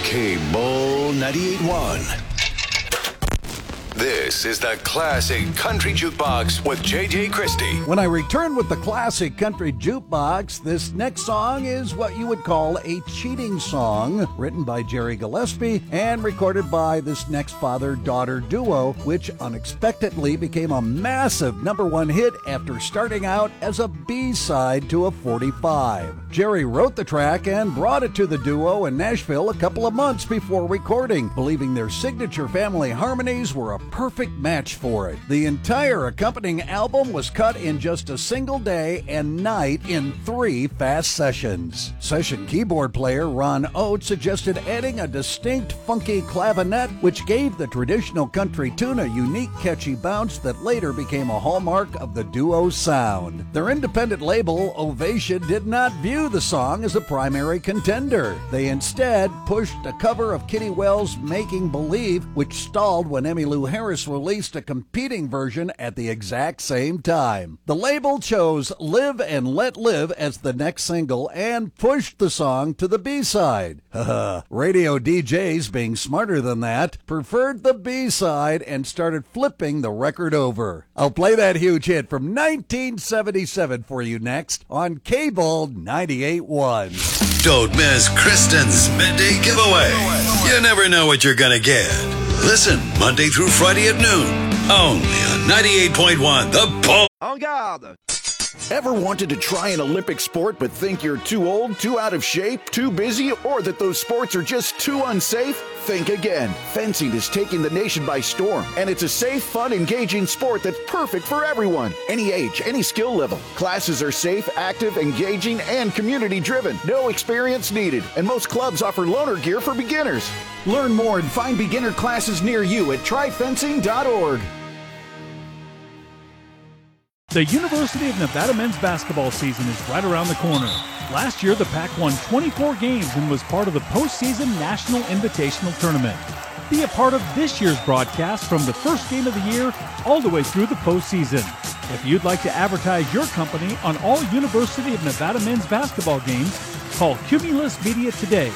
K-Bull 98.1. This is the Classic Country Jukebox with J.J. Christie. When I return with the Classic Country Jukebox, this next song is what you would call a cheating song, written by Jerry Gillespie and recorded by this next father-daughter duo, which unexpectedly became a massive #1 hit after starting out as a B-side to a 45. Jerry wrote the track and brought it to the duo in Nashville a couple of months before recording, believing their signature family harmonies were a perfect match for it. The entire accompanying album was cut in just a single day and night in 3 fast sessions. Session keyboard player Ron Oates suggested adding a distinct funky clavinet, which gave the traditional country tune a unique catchy bounce that later became a hallmark of the duo's sound. Their independent label, Ovation, did not view the song as a primary contender. They instead pushed a cover of Kitty Wells' Making Believe, which stalled when Emmylou Harris released a competing version at the exact same time. The label chose Live and Let Live as the next single and pushed the song to the B-side. Radio DJs, being smarter than that, preferred the B-side and started flipping the record over. I'll play that huge hit from 1977 for you next on K-Bull 98.1. Don't miss Kristen's midday giveaway. You never know what you're going to get. Listen Monday through Friday at noon, only on 98.1 The Bull. En garde! Ever wanted to try an Olympic sport but think you're too old, too out of shape, too busy, or that those sports are just too unsafe? Think again. Fencing is taking the nation by storm, and it's a safe, fun, engaging sport that's perfect for everyone. Any age, any skill level. Classes are safe, active, engaging, and community-driven. No experience needed, and most clubs offer loaner gear for beginners. Learn more and find beginner classes near you at tryfencing.org. The University of Nevada men's basketball season is right around the corner. Last year, the Pack won 24 games and was part of the postseason National Invitational Tournament. Be a part of this year's broadcast from the first game of the year all the way through the postseason. If you'd like to advertise your company on all University of Nevada men's basketball games, call Cumulus Media today,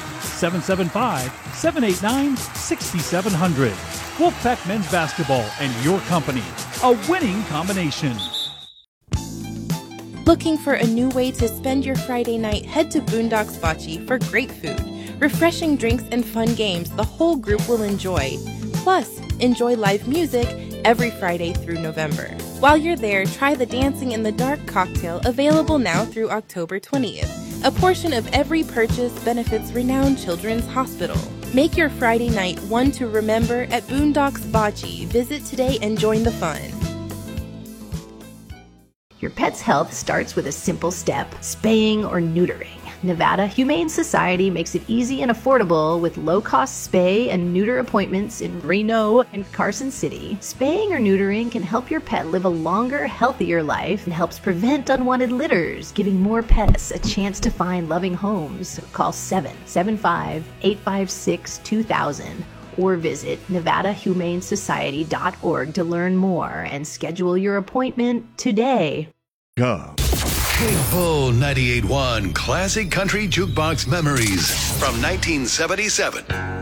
775-789-6700. Wolfpack Men's Basketball and your company, a winning combination. Looking for a new way to spend your Friday night? Head to Boondocks Bocce for great food, refreshing drinks, and fun games the whole group will enjoy. Plus, enjoy live music every Friday through November. While you're there, try the Dancing in the Dark cocktail, available now through October 20th. A portion of every purchase benefits Renowned Children's Hospital. Make your Friday night one to remember at Boondocks Bocce. Visit today and join the fun. Your pet's health starts with a simple step, spaying or neutering. Nevada Humane Society makes it easy and affordable with low-cost spay and neuter appointments in Reno and Carson City. Spaying or neutering can help your pet live a longer, healthier life and helps prevent unwanted litters, giving more pets a chance to find loving homes. Call 775-856-2000 or visit nevadahumanesociety.org to learn more and schedule your appointment today. K-Bull 98.1 Classic Country Jukebox Memories from 1977.